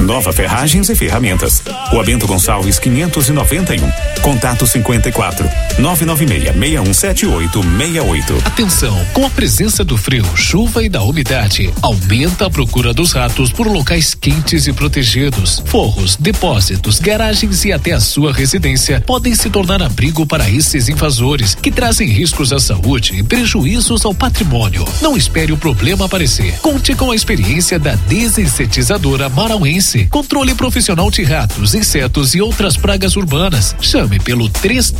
Nova Ferragens e Ferramentas. Rua Bento Gonçalves 591. Contato 54 996-617868. Atenção, com a presença do frio, chuva e da umidade, aumenta a procura dos ratos por locais quentes e protegidos. Forros, depósitos, garagens e até a sua residência podem se tornar abrigo para esses invasores que trazem riscos à saúde e prejuízos ao patrimônio. Não espere o problema aparecer. Conte com a experiência da Desinsetizadora Marauense. Controle profissional de ratos, insetos e outras pragas urbanas. Chame pelo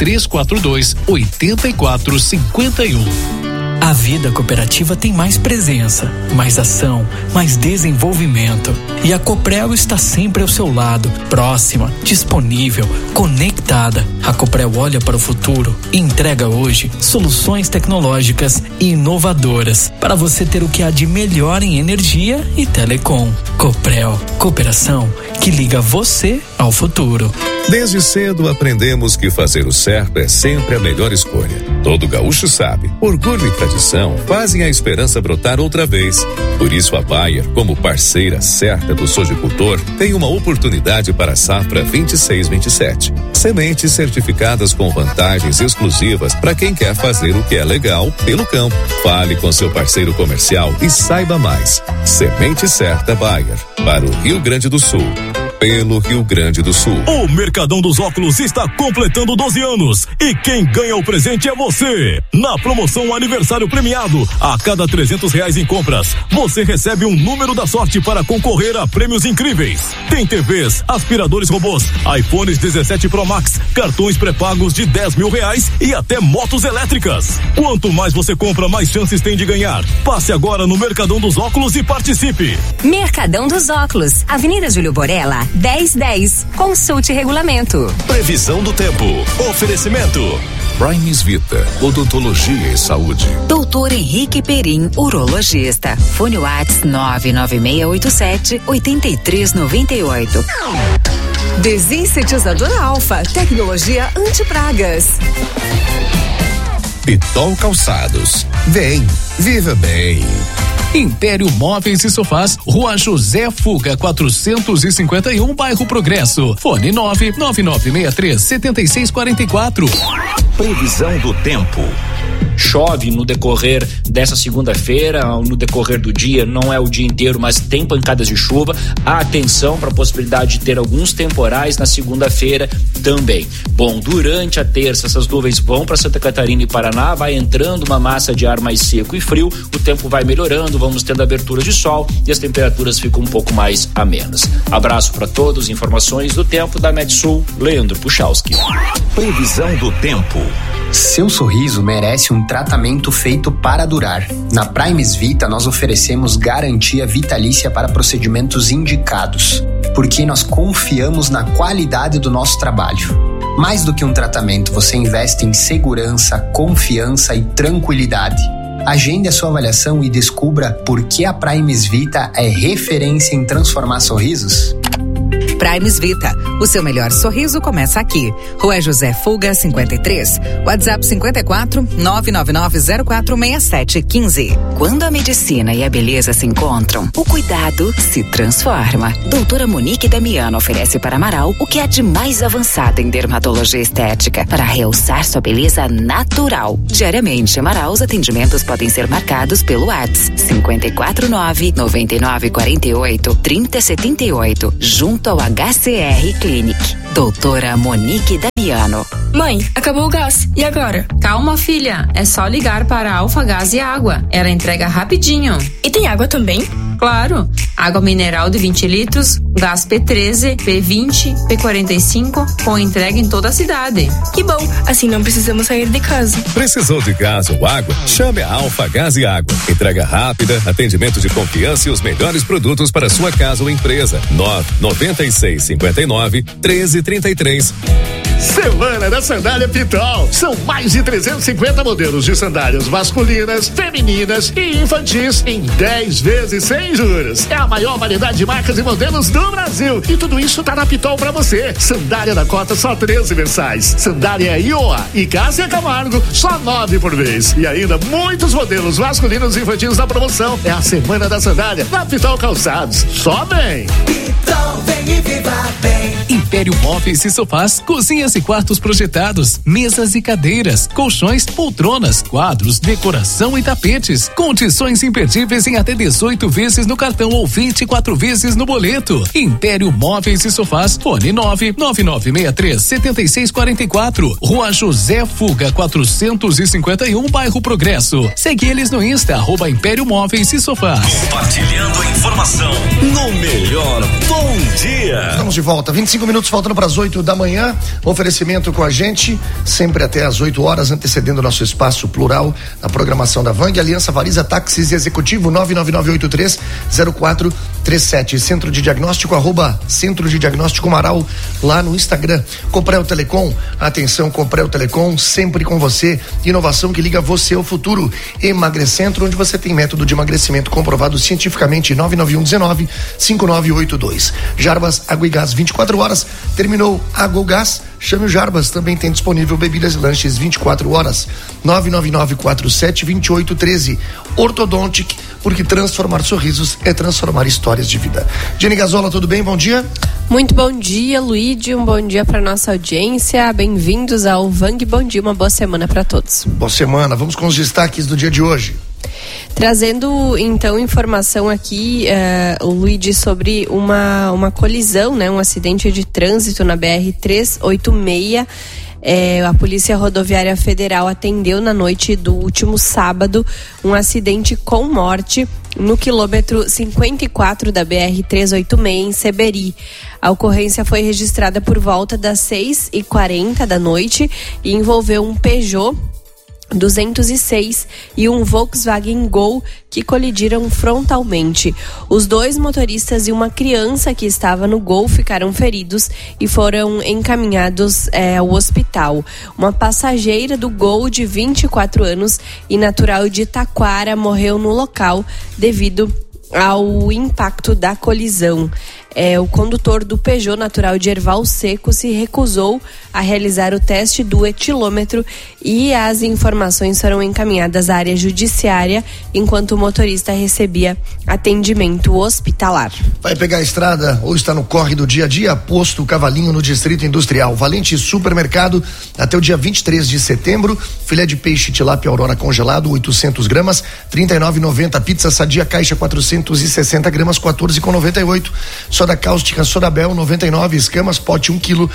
3342-8451. A vida cooperativa tem mais presença, mais ação, mais desenvolvimento. E a Coprel está sempre ao seu lado, próxima, disponível, conectada. A Coprel olha para o futuro e entrega hoje soluções tecnológicas e inovadoras para você ter o que há de melhor em energia e telecom. Coprel, cooperação que liga você ao futuro. Desde cedo aprendemos que fazer o certo é sempre a melhor escolha. Todo gaúcho sabe, orgulho e tradição fazem a esperança brotar outra vez. Por isso a Bayer, como parceira certa do sojicultor, tem uma oportunidade para a safra 26-27. Sementes certificadas com vantagens exclusivas para quem quer fazer o que é legal pelo campo. Fale com seu parceiro comercial e saiba mais. Semente certa Bayer, para o Rio Grande do Sul. Pelo Rio Grande do Sul. O Mercadão dos Óculos está completando 12 anos e quem ganha o presente é você. Na promoção Aniversário Premiado, a cada R$300 em compras, você recebe um número da sorte para concorrer a prêmios incríveis. Tem TVs, aspiradores robôs, iPhones 17 Pro Max, cartões pré-pagos de R$10 mil e até motos elétricas. Quanto mais você compra, mais chances tem de ganhar. Passe agora no Mercadão dos Óculos e participe. Mercadão dos Óculos, Avenida Júlio Borella, 1010. Consulte regulamento. Previsão do tempo. Oferecimento. Primes Vita, odontologia e saúde. Doutor Henrique Perim, urologista. Fone Whats 99687-8398. Desinsetizadora Alfa, tecnologia antipragas. Pitol Calçados. Vem, viva bem. Império Móveis e Sofás, Rua José Fuga 451, Bairro Progresso. Fone 99963-7644. Previsão do tempo. Chove no decorrer dessa segunda-feira, no decorrer do dia, não é o dia inteiro, mas tem pancadas de chuva. Atenção para a possibilidade de ter alguns temporais na segunda-feira também. Bom, durante a terça essas nuvens vão para Santa Catarina e Paraná, vai entrando uma massa de ar mais seco e frio, o tempo vai melhorando, vamos tendo abertura de sol e as temperaturas ficam um pouco mais amenas. Abraço para todos, informações do tempo da Metsul, Leandro Puchalski. Previsão do tempo. Seu sorriso merece um tratamento feito para durar. Na Primes Vita nós oferecemos garantia vitalícia para procedimentos indicados, porque nós confiamos na qualidade do nosso trabalho. Mais do que um tratamento, você investe em segurança, confiança e tranquilidade. Agende a sua avaliação e descubra por que a Primes Vita é referência em transformar sorrisos. Primes Vita, o seu melhor sorriso começa aqui. Rua José Fuga 53, WhatsApp 54 999046715. Quando a medicina e a beleza se encontram, o cuidado se transforma. Doutora Monique Damiano oferece para Amaral o que há de mais avançado em dermatologia estética para realçar sua beleza natural. Diariamente, Amaral, os atendimentos podem ser marcados pelo WhatsApp 549-9948-3078, junto ao HCR Clinic. Doutora Monique Damiano. Mãe, acabou o gás. E agora? Calma, filha. É só ligar para a Alfa Gás e Água. Ela entrega rapidinho. E tem água também? Claro. Água mineral de 20 litros, gás P13, P20, P45, com entrega em toda a cidade. Que bom. Assim não precisamos sair de casa. Precisou de gás ou água? Chame a Alfa Gás e Água. Entrega rápida, atendimento de confiança e os melhores produtos para sua casa ou empresa. 99659-1333. Semana da Sandália Pitol. São mais de 350 modelos de sandálias masculinas, femininas e infantis em 10 vezes sem juros. É a maior variedade de marcas e modelos do Brasil. E tudo isso tá na Pitol pra você. Sandália da cota só 13 mensais. Sandália Iowa e Cássia Camargo só 9 por mês. E ainda muitos modelos masculinos e infantis na promoção. É a Semana da Sandália na Pitol Calçados. Só vem! Pitol vem Império Móveis e Sofás, cozinhas e quartos projetados, mesas e cadeiras, colchões, poltronas, quadros, decoração e tapetes. Condições imperdíveis em até 18 vezes no cartão ou 24 vezes no boleto. Império Móveis e Sofás, fone 99963-7644, Rua José Fuga 451, bairro Progresso. Segue eles no Insta, @Império Móveis e Sofás. Compartilhando a informação no melhor Bom Dia. Estamos de volta, 25 minutos faltando para as 8 da manhã. Oferecimento com a gente, sempre até às 8 horas, antecedendo o nosso espaço plural na programação da Vang. Aliança Variza Táxis Executivo 999830437. Centro de Diagnóstico, Centro de Diagnóstico Amaral, lá no Instagram. Coprel Telecom, atenção, Coprel Telecom, sempre com você. Inovação que liga você ao futuro. Emagrecentro, onde você tem método de emagrecimento comprovado cientificamente. 99119-5982. Jarbas Água e Gás 24 horas. Terminou Água ou Gás? Chame o Jarbas, também tem disponível bebidas e lanches 24 horas. 999472813. Ortodontic, porque transformar sorrisos é transformar histórias de vida. Jenny Gazola, tudo bem? Bom dia. Muito bom dia, Luíde, um bom dia para nossa audiência, bem-vindos ao Vang, bom dia, uma boa semana para todos. Boa semana, vamos com os destaques do dia de hoje. Trazendo então informação aqui, Luíde, sobre uma colisão, né, um acidente de trânsito na BR-386. A Polícia Rodoviária Federal atendeu na noite do último sábado um acidente com morte no quilômetro 54 da BR-386 em Seberi. A ocorrência foi registrada por volta das 6h40 da noite e envolveu um Peugeot 206 e um Volkswagen Gol que colidiram frontalmente. Os dois motoristas e uma criança que estava no Gol ficaram feridos e foram encaminhados ao hospital. Uma passageira do Gol de 24 anos e natural de Taquara morreu no local devido ao impacto da colisão. O condutor do Peugeot natural de Erval Seco se recusou a realizar o teste do etilômetro e as informações foram encaminhadas à área judiciária enquanto o motorista recebia atendimento hospitalar. Vai pegar a estrada ou está no corre do dia a dia? Posto Cavalinho no Distrito Industrial. Valente Supermercado até o dia 23 de setembro. Filé de peixe tilápia Aurora congelado 800 gramas, R$39,90. Pizza Sadia Caixa 460 gramas, R$14,98. Soda cáustica Sodabel 99, escamas pote 1 kg,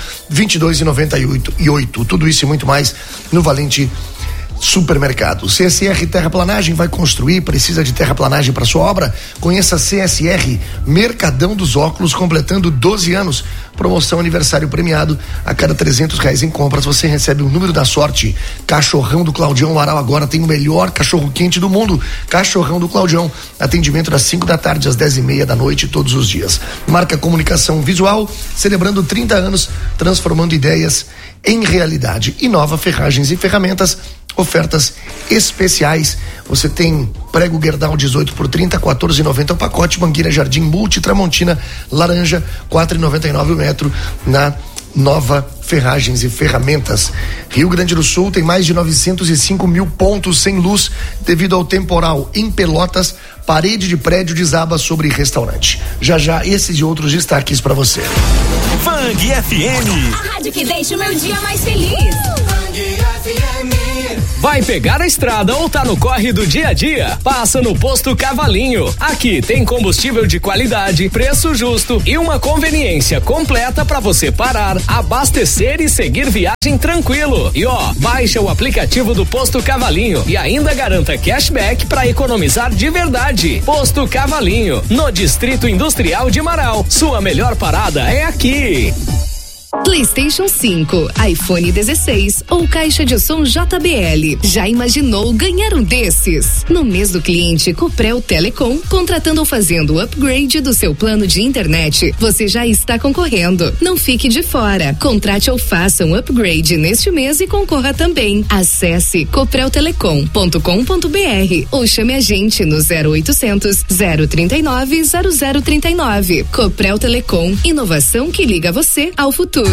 R$22,98. Tudo isso e muito mais no Valente Supermercado. CSR Terraplanagem vai construir, precisa de terraplanagem para sua obra? Conheça CSR Mercadão dos Óculos, completando 12 anos. Promoção aniversário premiado. A cada R$300 em compras você recebe o número da sorte. Cachorrão do Claudião. O Aral agora tem o melhor cachorro quente do mundo. Cachorrão do Claudião. Atendimento das 5 da tarde às 10h30 da noite todos os dias. Marca Comunicação Visual, celebrando 30 anos, transformando ideias em realidade. Inova Ferragens e Ferramentas. Ofertas especiais. Você tem prego Gerdau 18 por 30, R$14,90 o pacote. Mangueira Jardim Multi Tramontina laranja, R$4,99 o metro na Nova Ferragens e Ferramentas. Rio Grande do Sul tem mais de 905 mil pontos sem luz devido ao temporal. Em Pelotas, parede de prédio desaba sobre restaurante. Já já esses e outros destaques para você. Vang FM. A rádio que deixa o meu dia mais feliz. Vang FM. Vai pegar a estrada ou tá no corre do dia a dia? Passa no Posto Cavalinho. Aqui tem combustível de qualidade, preço justo e uma conveniência completa para você parar, abastecer e seguir viagem tranquilo. E baixa o aplicativo do Posto Cavalinho e ainda garanta cashback para economizar de verdade. Posto Cavalinho, no Distrito Industrial de Marau. Sua melhor parada é aqui. PlayStation 5, iPhone 16 ou caixa de som JBL. Já imaginou ganhar um desses? No mês do cliente Coprel Telecom, contratando ou fazendo o upgrade do seu plano de internet, você já está concorrendo. Não fique de fora. Contrate ou faça um upgrade neste mês e concorra também. Acesse copreltelecom.com.br ou chame a gente no 0800 039 0039. Coprel Telecom, inovação que liga você ao futuro.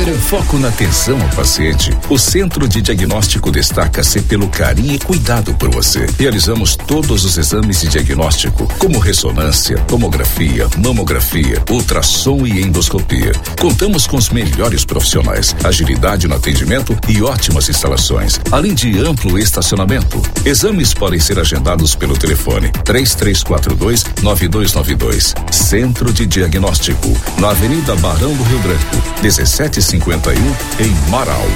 Com foco na atenção ao paciente, o Centro de Diagnóstico destaca-se pelo carinho e cuidado por você. Realizamos todos os exames de diagnóstico, como ressonância, tomografia, mamografia, ultrassom e endoscopia. Contamos com os melhores profissionais, agilidade no atendimento e ótimas instalações, além de amplo estacionamento. Exames podem ser agendados pelo telefone 3342-9292. Centro de Diagnóstico, na Avenida Barão do Rio Branco, 1751, em Marau.